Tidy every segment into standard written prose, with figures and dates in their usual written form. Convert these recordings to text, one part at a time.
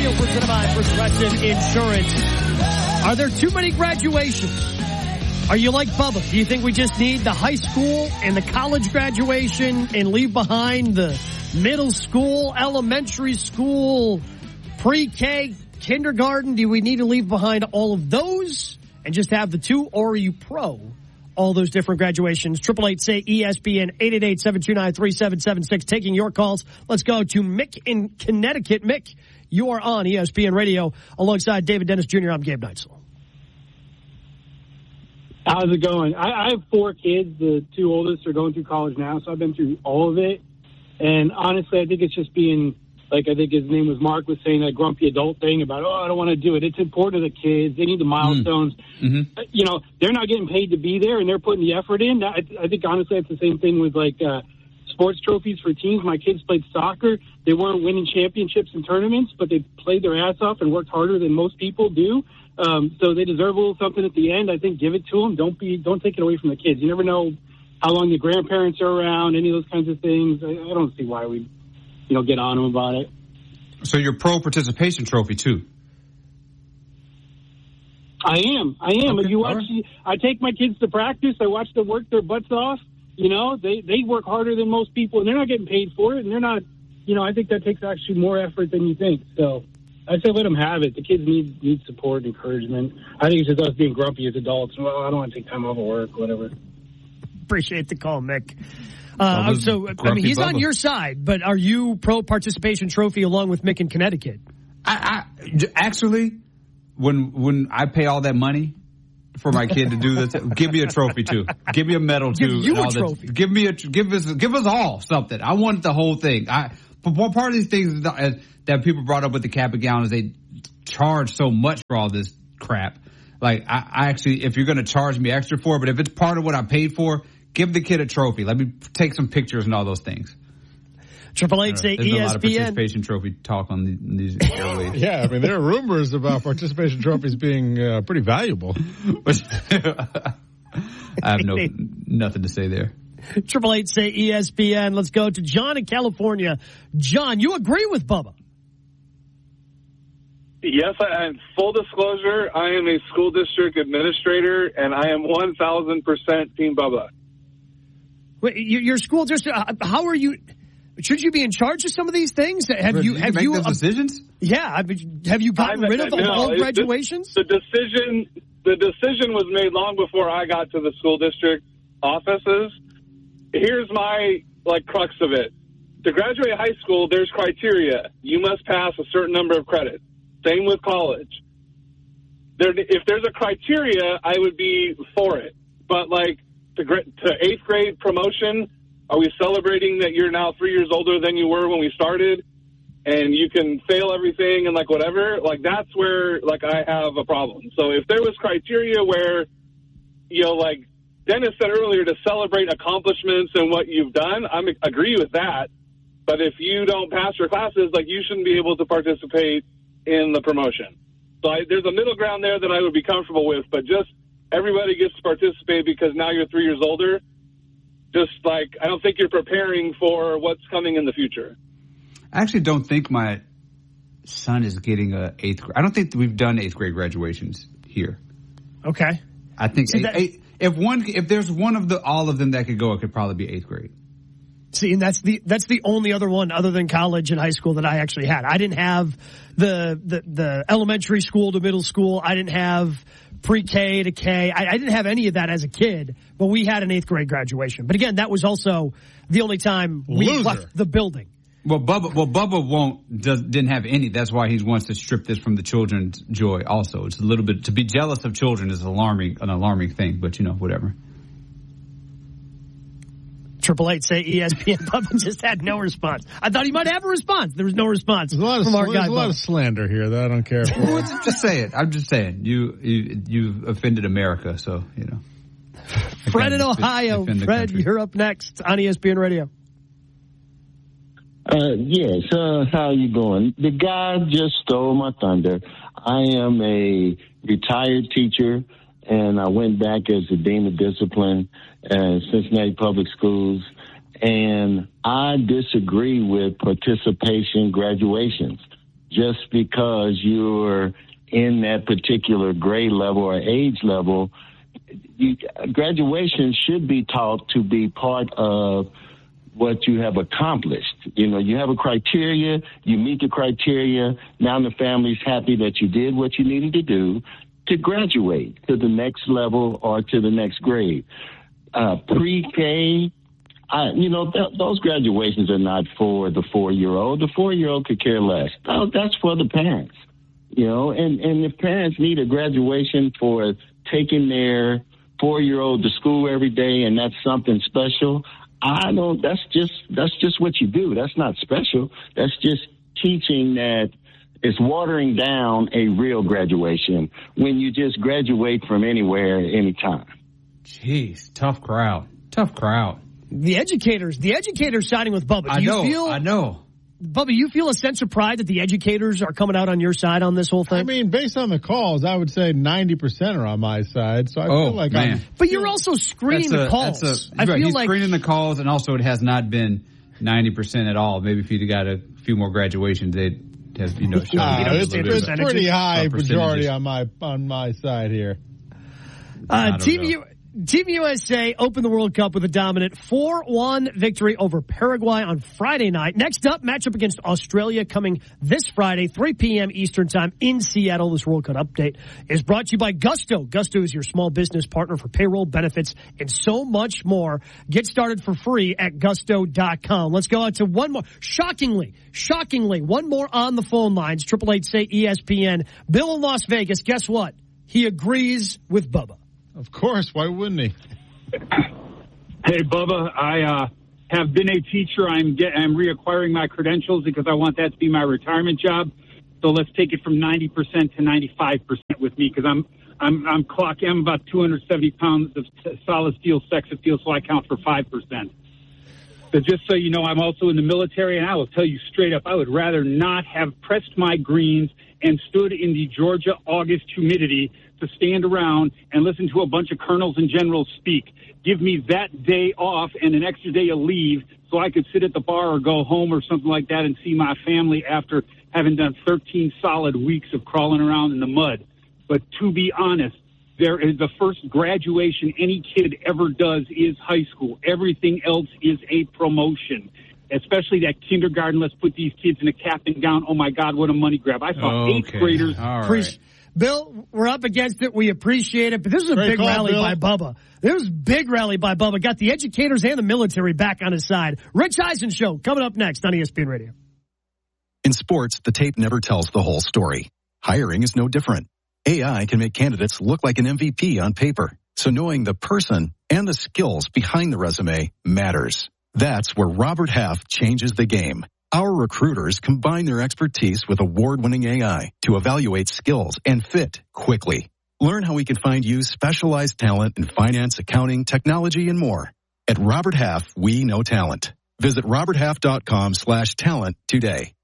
Radio, presented by Progressive Insurance. Are there too many graduations? Are you like Bubba? Do you think we just need the high school and the college graduation and leave behind the middle school, elementary school, pre-K, kindergarten? Do we need to leave behind all of those and just have the two? Or are you pro all those different graduations? 888-SAY-ESPN, 888-729-3776. Taking your calls. Let's go to Mick in Connecticut. Mick, you are on ESPN Radio alongside David Dennis Jr. I'm Gabe Neitzel. How's it going? I have 4 kids. The 2 oldest are going through college now, so I've been through all of it. And honestly, I think it's just being, like I think his name was Mark, was saying that grumpy adult thing about, I don't want to do it. It's important to the kids. They need the milestones. Mm-hmm. You know, they're not getting paid to be there, and they're putting the effort in. I think, honestly, it's the same thing with, like, sports trophies for teams. My kids played soccer. They weren't winning championships and tournaments, but they played their ass off and worked harder than most people do. So they deserve a little something at the end. I think give it to them. Don't take it away from the kids. You never know how long the grandparents are around, any of those kinds of things. I don't see why we, get on them about it. So you're pro participation trophy too? I am. Okay. If you watch, I take my kids to practice. I watch them work their butts off. They work harder than most people, and they're not getting paid for it. And they're not, I think that takes actually more effort than you think. So I say let them have it. The kids need support and encouragement. I think it's just us being grumpy as adults. Well, I don't want to take time off of work, whatever. Appreciate the call, Mick. He's Bubba on your side, but are you pro participation trophy along with Mick in Connecticut? I actually, when I pay all that money for my kid to do this, give me a trophy too. Give me a medal too. Give you a trophy. Give us all something. I want the whole thing. Part of these things that people brought up with the cap and gown is they charge so much for all this crap. Like, I actually, if you're going to charge me extra for it, but if it's part of what I paid for, give the kid a trophy. Let me take some pictures and all those things. 888-SAY-ESPN. There's a lot of participation trophy talk on these airwaves. Yeah, I mean, there are rumors about participation trophies being pretty valuable. I have nothing to say there. 888-SAY-ESPN. Let's go to John in California. John, you agree with Bubba? Yes, full disclosure, I am a school district administrator, and I am 1,000% Team Bubba. Wait, your school district, how are you? Should you be in charge of some of these things? Have you make those decisions? Yeah, have you gotten rid of all graduations? The decision was made long before I got to the school district offices. Here's my crux of it. To graduate high school, there's criteria. You must pass a certain number of credits. Same with college. If there's a criteria, I would be for it. But to 8th grade promotion, are we celebrating that you're now 3 years older than you were when we started, and you can fail everything and whatever? That's where I have a problem. So if there was criteria where Dennis said earlier, to celebrate accomplishments and what you've done, I agree with that. But if you don't pass your classes, you shouldn't be able to participate in the promotion. So there's a middle ground there that I would be comfortable with, but just everybody gets to participate because now you're 3 years older. I don't think you're preparing for what's coming in the future. I actually don't think my son is getting a 8th grade. I don't think we've done 8th grade graduations here. Okay. I think if there's one of all of them that could go, it could probably be 8th grade. See, and that's the only other one other than college and high school that I actually had. I didn't have the elementary school to middle school. I didn't have pre-K to K. I didn't have any of that as a kid, but we had an 8th grade graduation. But again, that was also the only time we left the building. Well, Bubba didn't have any. That's why he wants to strip this from the children's joy also. It's a little bit, to be jealous of children is an alarming thing, but whatever. 888-SAY-ESPN. Bubba just had no response. I thought he might have a response. There was no response from our guy. There's a lot of slander here that I don't care for. I'm just saying. You've offended America, so, Fred in Ohio. Fred, you're up next on ESPN Radio. Yes, how you going? The guy just stole my thunder. I am a retired teacher, and I went back as the Dean of Discipline at Cincinnati Public Schools, and I disagree with participation graduations. just because you're in that particular grade level or age level. Graduation should be taught to be part of what you have accomplished. You know, you have a criteria, you meet the criteria, now the family's happy that you did what you needed to do to graduate to the next level or to the next grade. Pre-K, those graduations are not for the 4-year-old. The 4-year-old could care less. No, that's for the parents, and if parents need a graduation for taking their 4-year-old to school every day and that's something special, that's just what you do. That's not special. That's just teaching that it's watering down a real graduation when you just graduate from anywhere, anytime. Jeez, tough crowd. The educators siding with Bubba. I know. Bubba, you feel a sense of pride that the educators are coming out on your side on this whole thing? I mean, based on the calls, I would say 90% are on my side. So I feel like man. But you're also screening the calls. He's screening the calls, and also it has not been 90% at all. Maybe if you'd got a few more graduations, they'd have, it's pretty high majority on my side here. Team USA opened the World Cup with a dominant 4-1 victory over Paraguay on Friday night. Next up, matchup against Australia coming this Friday, 3 p.m. Eastern Time in Seattle. This World Cup update is brought to you by Gusto. Gusto is your small business partner for payroll, benefits, and so much more. Get started for free at gusto.com. Let's go out to one more. Shockingly, one more on the phone lines. 888-SAY-ESPN. Bill in Las Vegas, guess what? He agrees with Bubba. Of course, why wouldn't he? Hey, Bubba, I have been a teacher. I'm reacquiring my credentials because I want that to be my retirement job. So let's take it from 90% to 95% with me because I'm about 270 pounds of solid steel sex appeal, so I count for 5%. So just so you know, I'm also in the military, and I will tell you straight up, I would rather not have pressed my greens and stood in the Georgia August humidity to stand around and listen to a bunch of colonels and generals speak. Give me that day off and an extra day of leave so I could sit at the bar or go home or something like that and see my family after having done 13 solid weeks of crawling around in the mud. But to be honest, the first graduation any kid ever does is high school. Everything else is a promotion, especially that kindergarten. Let's put these kids in a cap and gown. Oh, my God, what a money grab. I saw 8th graders. All right. Bill, we're up against it. We appreciate it. But this is a big rally by Bubba. There was a big rally by Bubba. Got the educators and the military back on his side. Rich Eisen Show coming up next on ESPN Radio. In sports, the tape never tells the whole story. Hiring is no different. AI can make candidates look like an MVP on paper. So knowing the person and the skills behind the resume matters. That's where Robert Half changes the game. Our recruiters combine their expertise with award-winning AI to evaluate skills and fit quickly. Learn how we can find you specialized talent in finance, accounting, technology, and more. At Robert Half, we know talent. Visit roberthalf.com/talent today.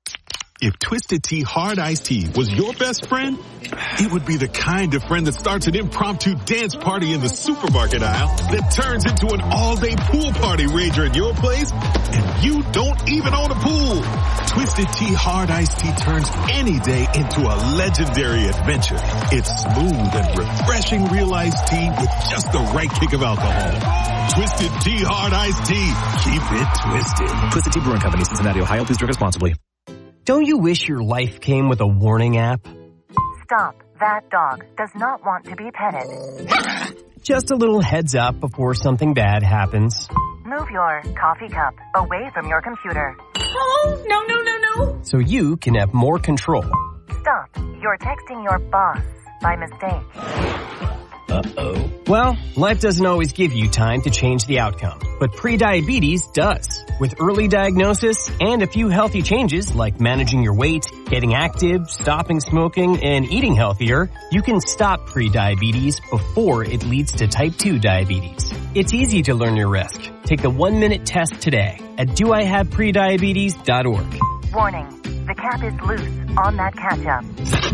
If Twisted Tea Hard Iced Tea was your best friend, it would be the kind of friend that starts an impromptu dance party in the supermarket aisle that turns into an all-day pool party rager at your place, and you don't even own a pool. Twisted Tea Hard Iced Tea turns any day into a legendary adventure. It's smooth and refreshing real iced tea with just the right kick of alcohol. Twisted Tea Hard Iced Tea. Keep it twisted. Twisted Tea Brewing Company, Cincinnati, Ohio. Please drink responsibly. Don't you wish your life came with a warning app? Stop. That dog does not want to be petted. Just a little heads up before something bad happens. Move your coffee cup away from your computer. Oh, no. So you can have more control. Stop. You're texting your boss by mistake. Uh-oh. Well, life doesn't always give you time to change the outcome, but prediabetes does. With early diagnosis and a few healthy changes like managing your weight, getting active, stopping smoking, and eating healthier, you can stop prediabetes before it leads to type 2 diabetes. It's easy to learn your risk. Take the 1-minute test today at doihaveprediabetes.org. Warning, the cap is loose on that catch-up.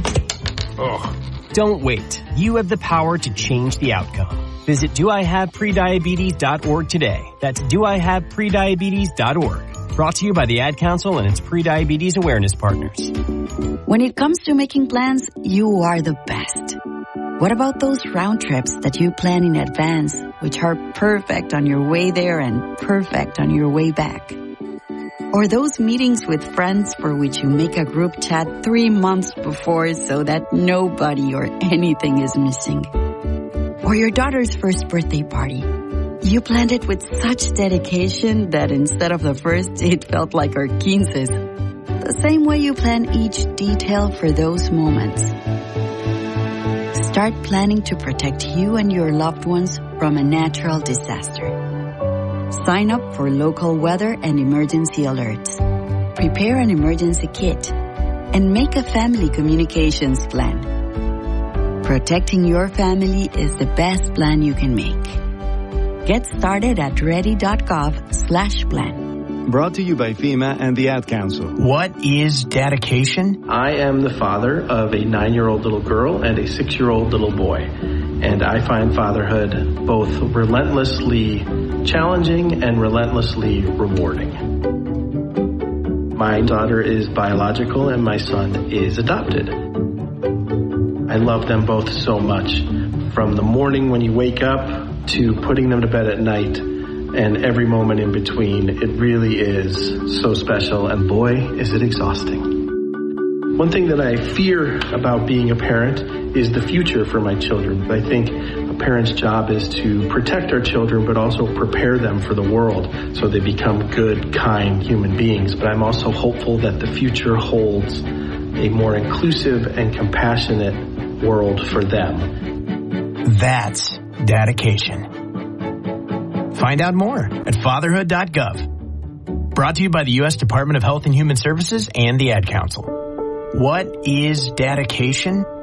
Ugh. Don't wait. You have the power to change the outcome. Visit doihaveprediabetes.org today. That's doihaveprediabetes.org. Brought to you by the Ad Council and its pre-diabetes awareness partners. When it comes to making plans, you are the best. What about those round trips that you plan in advance, which are perfect on your way there and perfect on your way back? Or those meetings with friends for which you make a group chat 3 months before so that nobody or anything is missing? Or your daughter's first birthday party. You planned it with such dedication that instead of the first, it felt like our 15s. The same way you plan each detail for those moments. Start planning to protect you and your loved ones from a natural disaster. Sign up for local weather and emergency alerts. Prepare an emergency kit. And make a family communications plan. Protecting your family is the best plan you can make. Get started at ready.gov/plan. Brought to you by FEMA and the Ad Council. What is dedication? I am the father of a 9-year-old little girl and a 6-year-old little boy. And I find fatherhood both relentlessly challenging and relentlessly rewarding. My daughter is biological and my son is adopted. I love them both so much. From the morning when you wake up to putting them to bed at night and every moment in between, it really is so special, and boy, is it exhausting. One thing that I fear about being a parent is the future for my children. I think a parent's job is to protect our children, but also prepare them for the world so they become good, kind human beings. But I'm also hopeful that the future holds a more inclusive and compassionate world for them. That's dedication. Find out more at fatherhood.gov. Brought to you by the U.S. Department of Health and Human Services and the Ad Council. What is dedication?